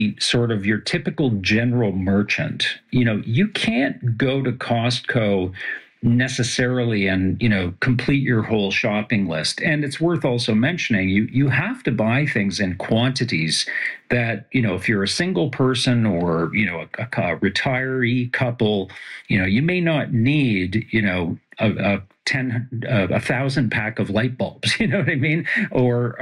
sort of your typical general merchant. You can't go to Costco necessarily and complete your whole shopping list. And it's worth also mentioning you have to buy things in quantities that if you're a single person or a retiree couple, you may not need a 1,000 pack of light bulbs, you know what I mean? Or,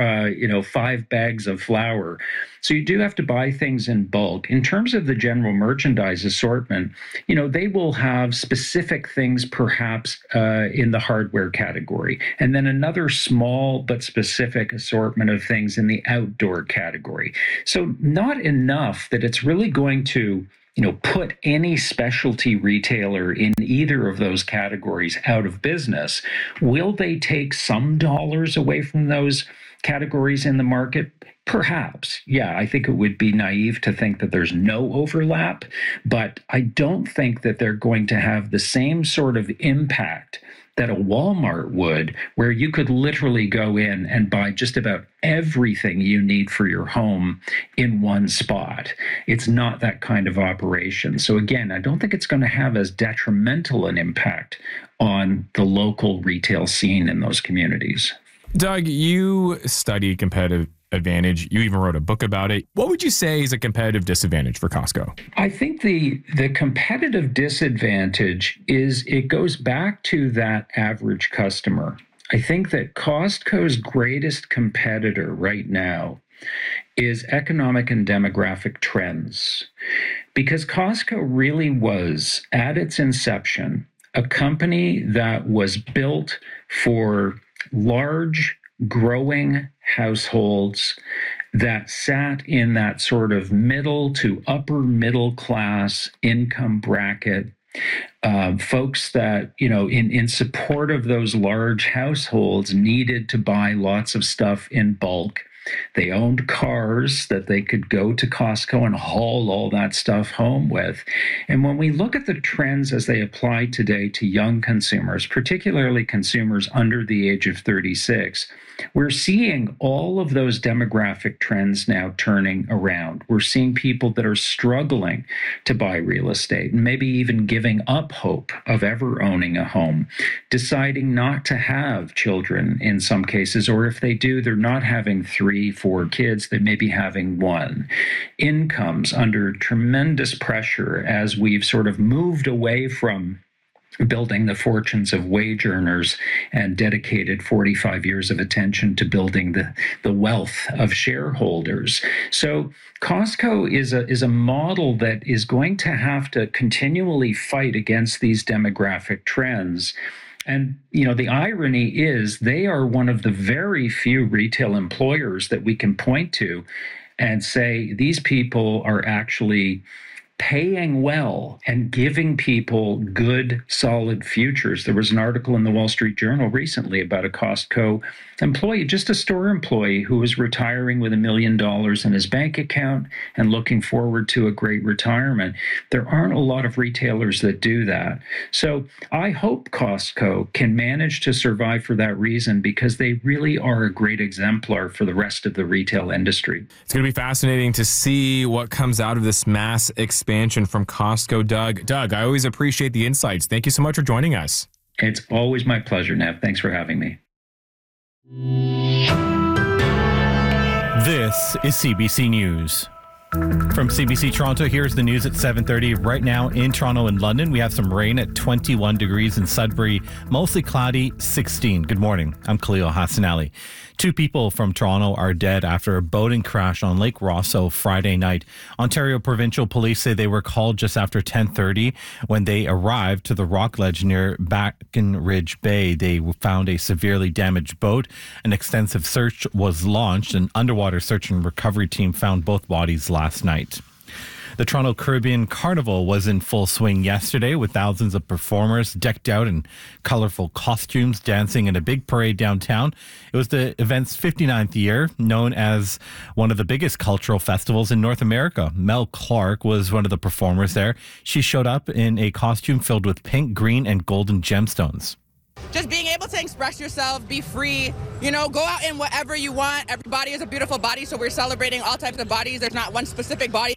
5 bags of flour. So you do have to buy things in bulk. In terms of the general merchandise assortment, they will have specific things perhaps in the hardware category, and then another small but specific assortment of things in the outdoor category. So not enough that it's really going to put any specialty retailer in either of those categories out of business. Will they take some dollars away from those categories in the market? Perhaps. Yeah, I think it would be naive to think that there's no overlap, but I don't think that they're going to have the same sort of impact that a Walmart would, where you could literally go in and buy just about everything you need for your home in one spot. It's not that kind of operation. So again, I don't think it's going to have as detrimental an impact on the local retail scene in those communities. Doug, you study competitive advantage. You even wrote a book about it. What would you say is a competitive disadvantage for Costco? I think the competitive disadvantage is it goes back to that average customer. I think that Costco's greatest competitor right now is economic and demographic trends, because Costco really was, at its inception, a company that was built for large, growing households that sat in that sort of middle to upper middle class income bracket. Folks that, in support of those large households needed to buy lots of stuff in bulk. They owned cars that they could go to Costco and haul all that stuff home with. And when we look at the trends as they apply today to young consumers, particularly consumers under the age of 36, we're seeing all of those demographic trends now turning around. We're seeing people that are struggling to buy real estate and maybe even giving up hope of ever owning a home, deciding not to have children in some cases, or if they do, they're not having 3-4 kids, they may be having one. Incomes under tremendous pressure as we've sort of moved away from building the fortunes of wage earners and dedicated 45 years of attention to building the wealth of shareholders. So Costco is a model that is going to have to continually fight against these demographic trends. And, the irony is they are one of the very few retail employers that we can point to and say these people are actually paying well and giving people good, solid futures. There was an article in the Wall Street Journal recently about a Costco employee, just a store employee, who was retiring with $1 million in his bank account and looking forward to a great retirement. There aren't a lot of retailers that do that. So I hope Costco can manage to survive for that reason, because they really are a great exemplar for the rest of the retail industry. It's going to be fascinating to see what comes out of this mass expansion from Costco, Doug. Doug, I always appreciate the insights. Thank you so much for joining us. It's always my pleasure, Nev. Thanks for having me. This is CBC News. From CBC Toronto, here's the news at 7:30. Right now in Toronto and London, we have some rain at 21 degrees in Sudbury, mostly cloudy, 16. Good morning. I'm Khalil Hassanali. 2 people from Toronto are dead after a boating crash on Lake Rosso Friday night. Ontario Provincial Police say they were called just after 10:30 when they arrived to the rock ledge near Breckenridge Bay. They found a severely damaged boat. An extensive search was launched. An underwater search and recovery team found both bodies last night. The Toronto Caribbean Carnival was in full swing yesterday, with thousands of performers decked out in colorful costumes, dancing in a big parade downtown. It was the event's 59th year, known as one of the biggest cultural festivals in North America. Mel Clark was one of the performers there. She showed up in a costume filled with pink, green, and golden gemstones. Just being able to express yourself, be free, go out in whatever you want. Every body is a beautiful body, so we're celebrating all types of bodies. There's not one specific body.